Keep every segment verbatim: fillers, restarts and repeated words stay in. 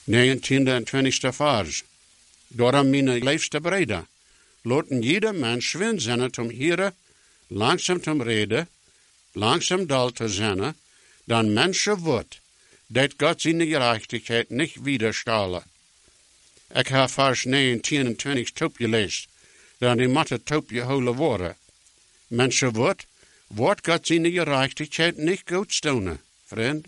negentiende en twintigste vers. Daarom mijn liefste breder, laten jeder mens schwin zijn om hier langzaam te reden, langzaam dal te zijn, dan mensen wordt, dat God zijn gerechtigheid niet widerstellen. Ik heb vers negentien en twintig top gelezen, dan die matte top je holen worden. Mensen wordt, wordt God zijn gerechtigheid niet goed stonen, vriend.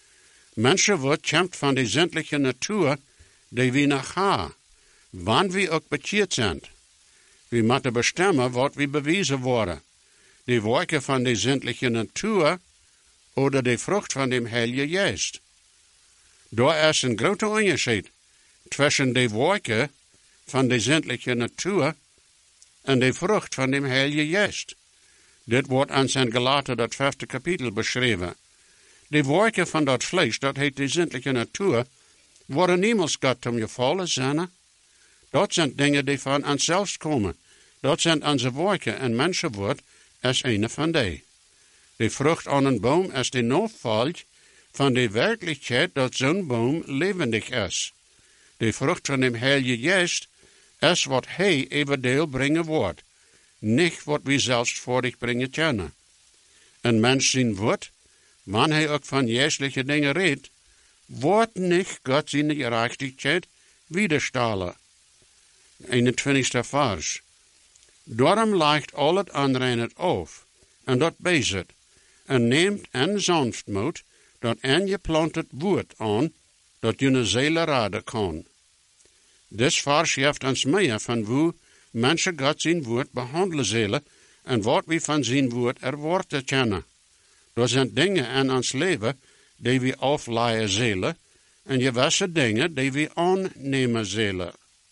Mensen wordt kämpft van de zindelijke natuur die we nog hebben, wanneer we ook bekeerd zijn. We moeten bestemmen wat we bewezen worden. De werken van de zindelijke natuur oder de vrucht van de Heilige Geest. Daar is een grote onderscheid tussen de werken van de zindelijke natuur en de vrucht van de Heilige Geest. Dit wordt aan zijn Galaten, dat vijfde kapitel, beschreven. De werken van dat vlees, dat heet de zindelijke natuur, worden niemals God om je vallen zijn. Dat zijn dingen die van onszelf komen. Dat zijn onze werken en mensenwoord is een van die. De vrucht aan een boom is de navolg van de werkelijkheid dat zo'n boom levendig is. De vrucht van de Heilige Geest is wat hij eventueel brengen wordt, niet wat we zelfs voor zich brengen kunnen. Een mens zijn woord, wanneer hij ook van geestelijke dingen redt, wordt niet God zijn gerechtigheid widerstellen. eenentwintigste vers. Daarom ligt al het aanreinen af, en dat bezit, en neemt en sanftmoed, dat en je plant het woord aan, dat je een ziel raden kan. Dit vers geeft ons meer van hoe mensen God zijn woord behandelen zullen, en wat we van zijn woord erwarten kennen. Er zijn dingen in ons leven die we afleiden zullen, en gewisse dingen die we aannemen zullen.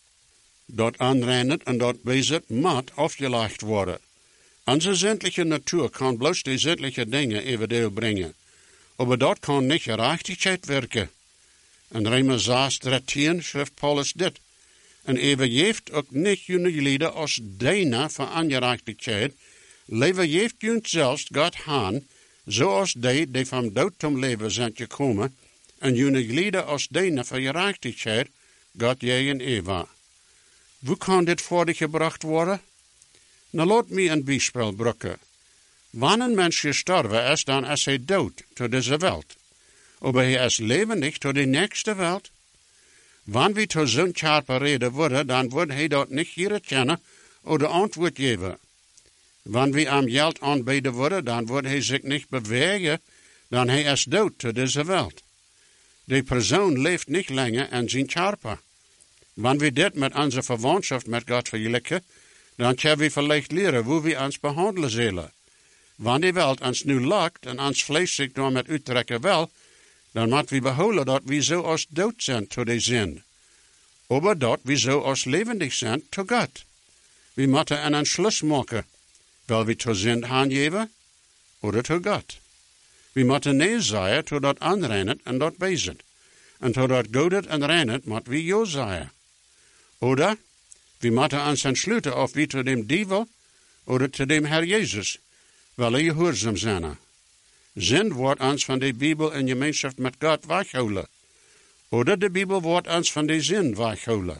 Dat aanreinen en dat bezit moet afgelegd worden. Onze zindelijke natuur kan bloos die zindelijke dingen eventueel brengen, maar dat kan niet gerechtigheid werken. In Römer zes dertien schrijft Paulus dit. En even heeft ook niet jullie lieden als deine van ongerechtigheid, leven heeft jullie zelfs God aan, zoals die die van dood tot leven zijn gekomen, en jullie lieden als deine van gerechtigheid, God tegen Eva. Hoe kan dit voor dich gebracht worden? Nou, laat me een bijspel brukken. Wanneer een mens gestorven is, dan is hij dood tot deze wereld. Maar hij is levendig tot de nächste wereld. Wanneer we tot zo'n scherpe reden worden, dan wordt hij dat niet hier kennen of antwoord geven. Wanneer we am geld aanbieden worden, dan wordt hij zich niet bewegen, dan hij is dood tot deze wereld. Die persoon leeft niet langer in zijn scherpe. Wanneer we dit met onze verwantschap met God vergelijken, dan kunnen we vielleicht leren hoe we ons behandelen zullen. Wanneer de wereld ons nu lakt en ons vlees zich door met uittrekken wil, dan moeten we behouden dat we zo als dood zijn tot de zin. Maar dat we zo als levendig zijn tot God. We moeten een entschluss maken. Wil we tot zin aangeven, of tot God? We moeten nee zeggen tot dat aanreinen en dat bezit. En tot dat godet en reinet moeten we ja zeggen. Oder we moeten ons entsluiten of we tot dem duivel, of tot dem Herr Jezus, willen gehoorzaam zijn. Zin wordt ons van de Bijbel in gemeenschap met God weghouden. Oder de Bijbel wordt ons van de zin weghouden.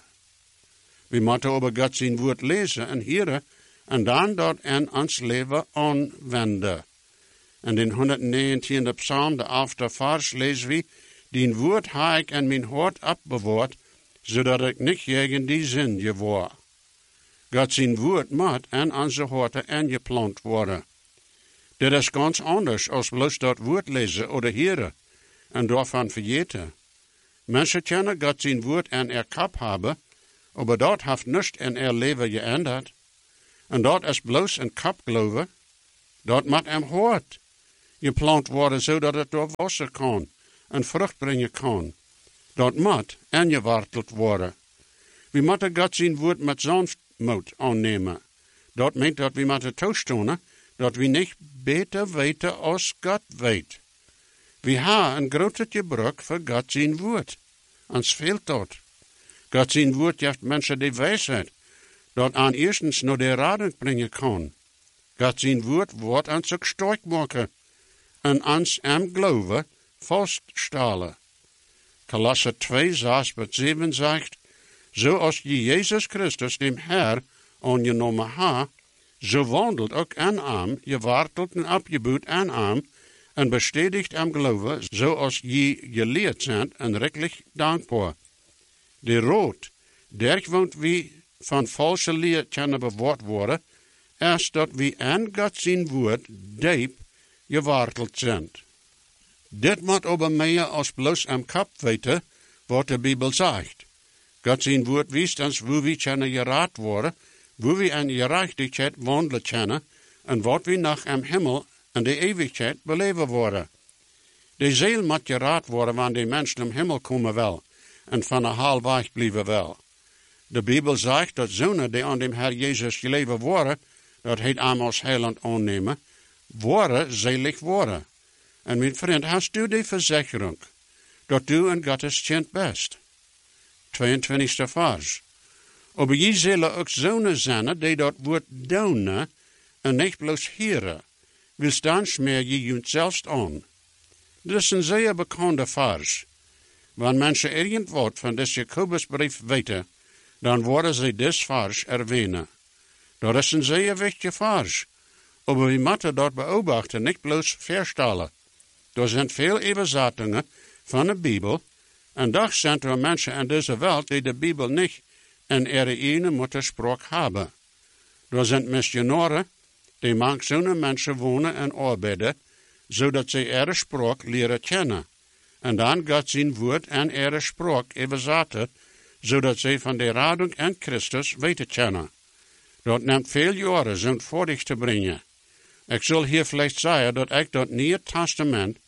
We moeten over God zijn woord lezen en horen, en dan dat in ons leven aanwenden. En in honderdnegentiende psalm, de elfde vers, lezen we, die woord heb ik in mijn hart opbewaard, zodat ik niet tegen die zin geword. God zijn woord moet in onze harten ingeplant worden. Dit is ganz anders als bloos dat woord lezen of horen en daarvan vergeten. Mensen kunnen God zijn woord in er kop hebben, maar dat heeft niets in er leven geändert. En dat is bloos een kop geloven. Dat moet im hart geplant worden, zodat het door wasser kan en vrucht brengen kan. Dat moet ingeworteld worden. We moeten God zijn woord met sanftmoed aannemen. Dat meent dat we moeten toestaan dat we niet beter weten als God weet. We hebben een grote gebrek voor God zijn woord. Ons fehlt dat. God zijn woord geeft mensen de wijsheid, dat aan eerstens naar de raden brengen kan. God zijn woord wordt ons ook sterk maken en ons am geloven vaststellen. Kolosser twee, zes tot zeven zegt, zoals je Jezus Christus, dem Herr, aangenomen ha, zo wandelt ook en am, je wartelt en opgebouwd en am, en bestätigt am geloven, zoals je geleerd zijn en rechtlich dankbaar. De rood, der woont wie van valse leer kunnen bewaard worden, eerst dat wie aan God zijn woord diep geworteld zijn. Dit moet aber meer als bloos am kop weten, wat de Bijbel zegt. God zijn woord wijst ons hoe we kunnen geraad worden, hoe we in gerechtigheid wandelen kunnen, en wat we nog am Himmel en de eeuwigheid beleven worden. De ziel moet geraad worden, wanneer de mensen am Himmel komen wel, en van de halweg blijven wel. De Bijbel zegt dat zonen die aan dem Herr Jezus geleven worden, dat hij hem als heiland aannemen, worden zelig worden. En mijn vriend, hast u die verzekering, dat u een Gottes kind bent? tweeëntwintigste vers. Aber je zullen ook zonen zijn die dat woord doen en niet bloos heren, wils dan smeer je je zelfs aan. Dit is een zeer bekende vers. Wanneer mensen irgendwat van deze Jacobusbrief weten, dan worden ze dit vers erwähnen. Dat is een zeer wichtige vers. Aber we moeten dat beobachten, niet bloos verstellen. Er zijn veel übersetzingen van de Bijbel, en toch zijn er mensen in deze wereld die de Bijbel niet in ihre ene moederspraak hebben. Er zijn missionaren die mank zo'n mensen wonen en arbeiden, zodat ze ihre spraak leren kennen. En dan gaat zijn woord en ihre spraak übersetzen, zodat ze van de radung en Christus weten kennen. Dat neemt veel jaren zo'n voordig te brengen. Ik zal hier vielleicht zeggen dat ik dat Nieuwe Testament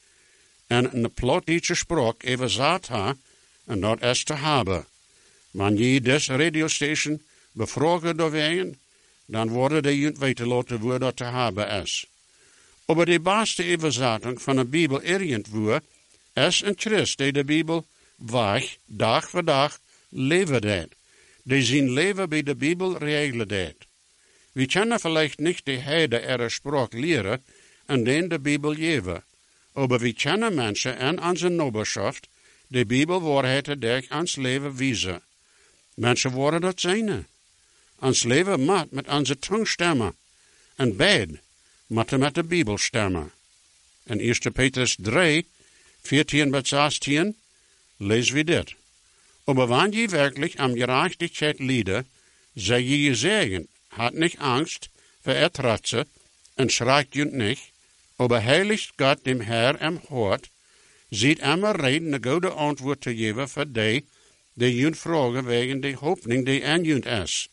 en een plattdeutsche spraak überzet heb, en dat is te hebben. Wanneer je deze radiostation bevragen doorwegen, dan worden de junt weten laten hoe dat te hebben is. Maar de beste überzetting van de Bijbel irgendwo is een Christ die de Bijbel weg, dag voor dag, leven deed. Die zijn leven bij de Bijbel regelen deed. We kunnen vielleicht niet de hele ihre spraak leren en den de Bijbel geven. Maar we kunnen mensen in onze nabberschaft de Bijbelwaarheden durch ons leven wijzen. Mensen worden dat zijn. Ons leven moet met onze tong stemmen. En beid moeten met de Bijbel stemmen. In eerste Petrus drie, veertien tot zestien, lezen we dit. Aber wanneer je werkelijk am gerechtigheid lieden, zij je je zeggen, had niet angst voor etratze, en schrijkt je niet, aber heiligt God dem Herr am Hort, ziet immer reden een goede antwoord te geven voor die, die je vragen wegen de hoopning die aan je is.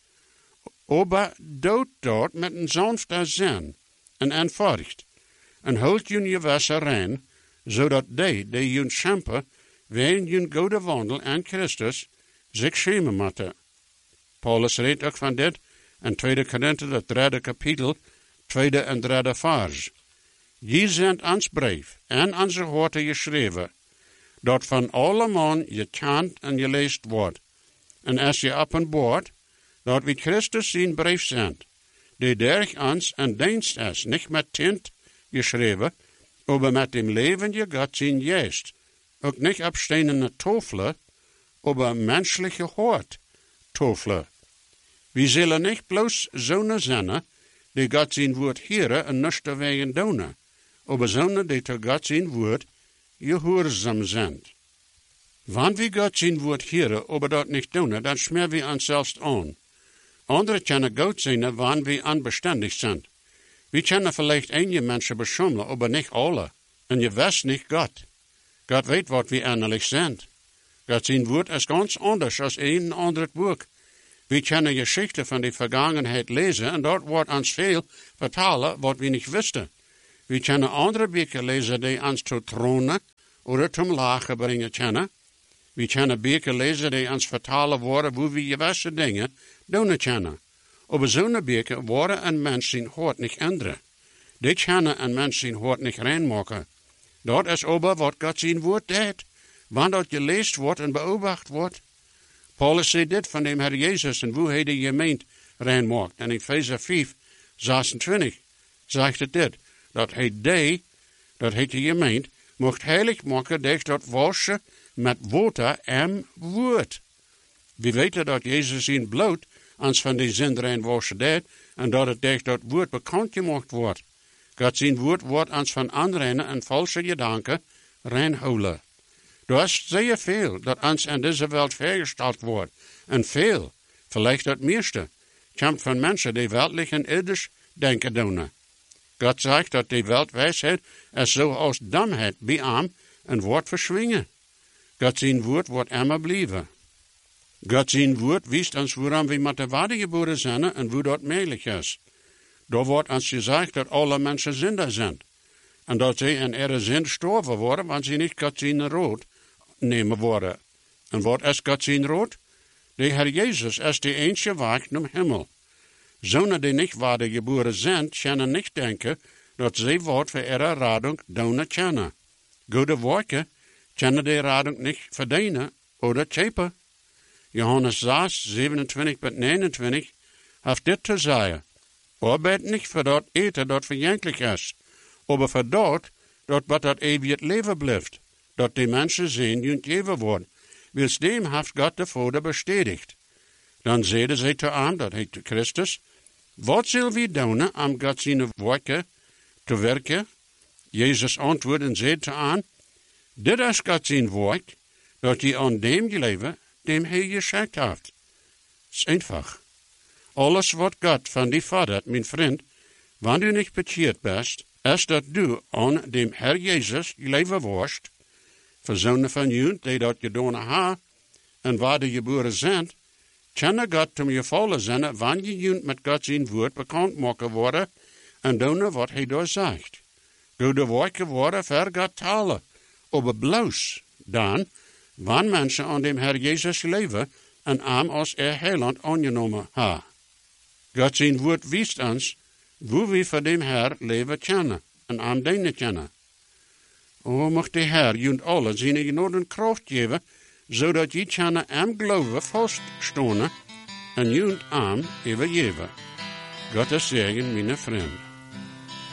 Aber dood dat met een sanfte zin en eenvoudig, en houd je je wasser rein, zodat die, die je schempen, wegen je goede wandel aan Christus, zich schemen moeten. Paulus redt ook van dit in tweede Korinther, het derde kapitel, tweede en derde vers. Je zendt ons brief en onze horten geschreven, dat van alle man je kent en je leest wordt. En als je op een boord, dat we Christus zijn brief zendt, die durch ons een dienst is, niet met tint geschreven, maar met dem levende God zijn geest, ook niet op stenen tafelen, maar menschliche hoort tafelen. We zullen niet bloos zonen zijn, die God zijn woord heren en niets te wegen doen, maar zonen die te God zijn woord gehoorzaam zijn. Wanneer we God zijn woord heren, maar dat niet doen, dan smeren we ons zelfs aan. Anderen kunnen goed zijn wanneer we onbestendig zijn. We kunnen vielleicht enige mensen beschummelen, maar niet alle. En je weet niet God. God weet wat we innerlijk zijn. God zijn woord is ganz anders als een ander boek. We kunnen geschichten van de vergangenheid lezen en dat wordt ons veel vertalen wat we niet wisten. We kunnen andere boeken lezen die ons tot tronen of tot lachen brengen kunnen. We kunnen boeken lezen die ons vertalen worden hoe we gewisse dingen doen kunnen. Maar zo'n boeken worden een mens zijn hart niet änderen. Die kunnen een mens zijn hart niet reinmaken. Dat is aber wat God zijn woord deed. Wanneer dat gelezen wordt en beobacht wordt. Paulus zei dit van de Heer Jezus en hoe hij de gemeente reinmaakt. En in Efeze vijf, zesentwintig zegt het dit. Dat hij die, dat hij de gemeente, mocht heilig maken door dat wasje met water en woord. We weten dat Jezus in bloed ons van die zinderen wassen deed en dat het durch dat woord bekend gemaakt wordt. God zijn woord wordt ons van aanrennen en valse gedanken reinhouden. Er is zeer veel dat ons in deze wereld vergesteld wordt. En veel, vielleicht het meeste, komt van mensen die weltlich en irdisch denken doen. God zegt dat die wereldwijsheid is zoals domheid bij hem en wordt verschwingen. God zijn woord wordt immer blijven. God zijn woord wijst ons waarom we met de waarde geboren zijn en hoe dat mogelijk is. Daar wordt ons gezegd dat alle mensen zinder zijn. En dat ze in ihre zin sterven worden, want ze niet God zijn rood nemen worden. En wat is God zijn rood? De Heer Jezus is de enige weg naar hemel. Zonen die niet waarde geboren zijn, kunnen niet denken dat ze wat voor ihre radung doen kunnen. Goede werken kunnen die radung niet verdienen oder chepen. Johannes zes, zevenentwintig tot negenentwintig heeft dit te zeggen. Arbeid niet voor dat eten dat verjankelijk is, maar voor dat, dat wat dat eeuwig leven blijft, dat die mensen zien die gegeven worden. Wils dem heeft God de Vader bestätigt. Dan zeiden zij te hem, dat heet Christus, wat zullen we doen om God zijn werken te werken? Jezus antwoordde en zei te hem, dit is God zijn werk, dat je aan dem geleven, dem hij geschikt heeft. Het is eenvoudig. Alles wat God van die Vader, mijn vriend, wanneer du niet bekeerd bent, is dat du aan dem Herr Jezus geleven wordt, verzonnen van jullie die dat gedaan hebben, en waar de geboren zijn, kunnen God om je vallen zijn, wanneer jullie met God zijn woord bekend maken worden, en doen wat hij daar zegt. Goede werken worden voor God talen, maar bloos dan, wanneer mensen aan dem Herr Jezus leven, en hem als er heiland aangenomen hebben. God zijn woord wijst ons, hoe we voor dem Herr leven kennen, en hem dienen kennen. O, mag de Herr jullie alle zijn genade kracht geven, zodat je kunnen hem geloven vaststaan en jullie hem overgeven. God is zegen, mijn vriend.